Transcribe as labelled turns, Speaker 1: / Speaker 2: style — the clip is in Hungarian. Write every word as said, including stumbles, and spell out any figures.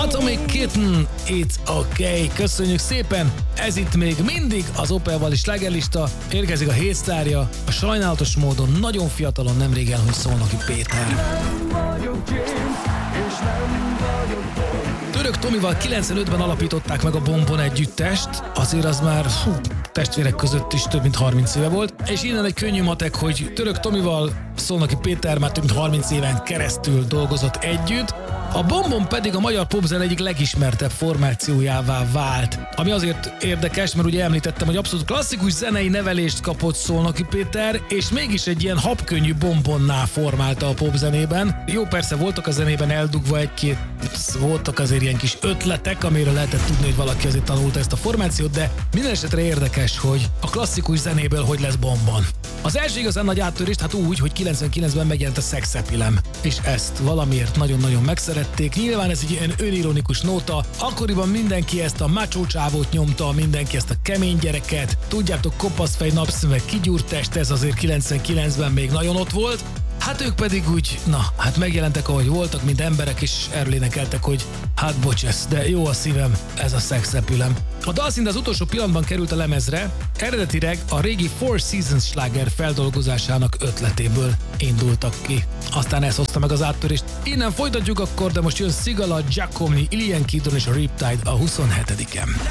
Speaker 1: Atomic Kitten, It's Okay. Köszönjük szépen! Ez itt még mindig az Opelvali slágerlista. Érkezik a hétsztárja, a sajnálatos módon nagyon fiatalon nemrég elhunyt Szolnoki Péter. Török Tomival kilencvenötben alapították meg a Bombon együttest, azért az már hú, testvérek között is több mint harminc éve volt, és innen egy könnyű matek, hogy Török Tomival Szolnoki Péter már több mint harminc éven keresztül dolgozott együtt, a Bombon pedig a magyar popzene egyik legismertebb formációjává vált. Ami azért érdekes, mert ugye említettem, hogy abszolút klasszikus zenei nevelést kapott Szolnoki Péter, és mégis egy ilyen habkönnyű Bombonnál formálta a popzenében. Jó, persze voltak a zenében eldugva egy-két, voltak azért ilyen kis ötletek, amire lehetett tudni, hogy valaki azért tanulta ezt a formációt, de minden esetre érdekes, hogy a klasszikus zenéből hogy lesz Bombon. Az első igazán nagy áttörést, hát úgy, hogy kilencvenkilencben megjelent a Sex Appeal-em, és ezt valamiért nagyon-nagyon megszerették. Nyilván ez egy ilyen önironikus nóta, akkoriban mindenki ezt a macho csávót nyomta, mindenki ezt a kemény gyereket, tudjátok, kopaszfej, napszemüveg, kigyúrt test, ez azért kilencvenkilencben még nagyon ott volt. Hát ők pedig úgy, na, hát megjelentek, ahogy voltak, mint emberek, és erről énekeltek, hogy hát bocsesz, de jó a szívem, ez a Sex Appeal-em. A dal szinte az utolsó pillanatban került a lemezre, eredetileg a régi Four Seasons sláger feldolgozásának ötletéből indultak ki. Aztán ez hozta meg az áttörést. Innen folytatjuk akkor, de most jön Sigala, Giacomi, Ilian Kidron és a Riptide a huszonhetediken